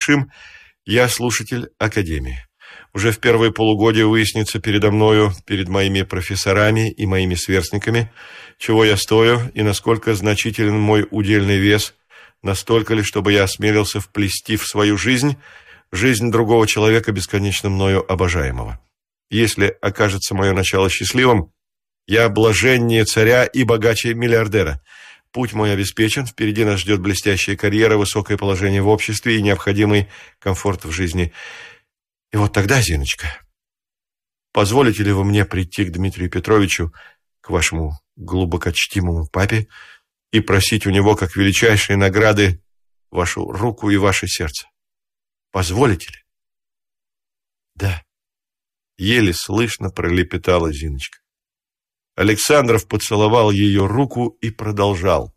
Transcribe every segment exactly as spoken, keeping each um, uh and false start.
большим, я слушатель Академии. Уже в первое полугодие выяснится передо мною, перед моими профессорами и моими сверстниками, чего я стою и насколько значителен мой удельный вес, настолько ли, чтобы я осмелился вплести в свою жизнь жизнь другого человека, бесконечно мною обожаемого. Если окажется мое начало счастливым, я блаженнее царя и богаче миллиардера. Путь мой обеспечен, впереди нас ждет блестящая карьера, высокое положение в обществе и необходимый комфорт в жизни. И вот тогда, Зиночка, позволите ли вы мне прийти к Дмитрию Петровичу, к вашему глубокочтимому папе, и просить у него, как величайшие награды, вашу руку и ваше сердце? Позволите ли? Да. Еле слышно пролепетала Зиночка. Александров поцеловал ее руку и продолжал.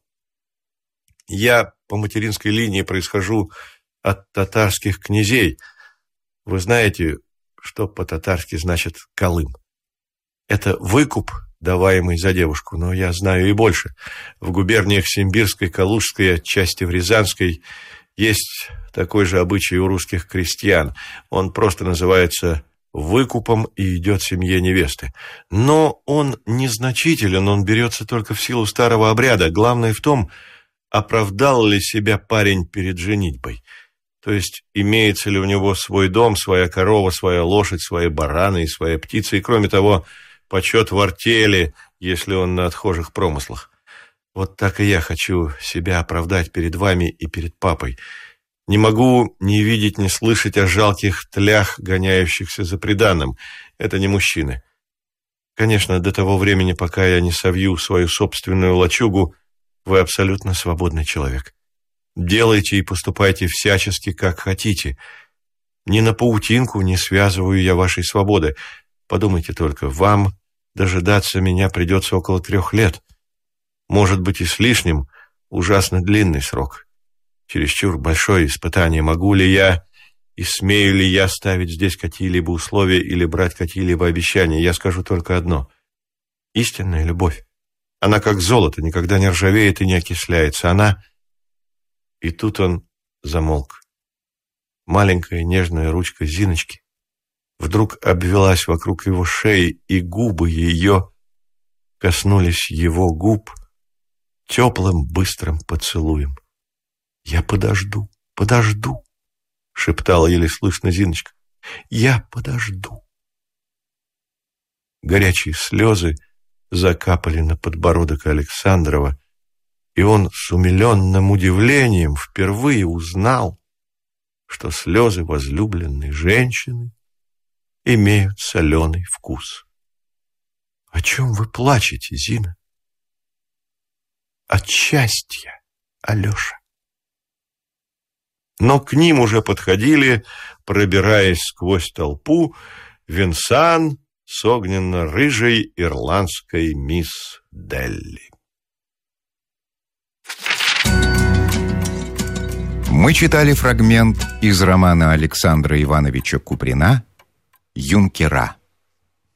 Я по материнской линии происхожу от татарских князей. Вы знаете, что по-татарски значит «колым»? Это выкуп, даваемый за девушку, но я знаю и больше. В губерниях Симбирской, Калужской, отчасти в Рязанской есть такой же обычай у русских крестьян. Он просто называется выкупом и идет семье невесты. Но он незначителен, он берется только в силу старого обряда. Главное в том, оправдал ли себя парень перед женитьбой. То есть, имеется ли у него свой дом, своя корова, своя лошадь, свои бараны и своя птица, и, кроме того, почет в артели, если он на отхожих промыслах. Вот так и я хочу себя оправдать перед вами и перед папой. Не могу ни видеть, ни слышать о жалких тлях, гоняющихся за приданым. Это не мужчины. Конечно, до того времени, пока я не совью свою собственную лачугу, вы абсолютно свободный человек. Делайте и поступайте всячески, как хотите. Ни на паутинку не связываю я вашей свободы. Подумайте только, вам дожидаться меня придется около трех лет. Может быть, и с лишним, ужасно длинный срок. Чересчур большое испытание. Могу ли я и смею ли я ставить здесь какие-либо условия или брать какие-либо обещания? Я скажу только одно. Истинная любовь. Она как золото, никогда не ржавеет и не окисляется. Она... И тут он замолк. Маленькая нежная ручка Зиночки вдруг обвелась вокруг его шеи, и губы ее коснулись его губ теплым быстрым поцелуем. «Я подожду, подожду», — шептала еле слышно Зиночка. «Я подожду». Горячие слезы закапали на подбородок Александрова, и он с умиленным удивлением впервые узнал, что слезы возлюбленной женщины имеют соленый вкус. «О чем вы плачете, Зина?» «От счастья, Алеша». Но к ним уже подходили, пробираясь сквозь толпу, Винсан с огненно-рыжей ирландской мисс Делли. Мы читали фрагмент из романа Александра Ивановича Куприна «Юнкера».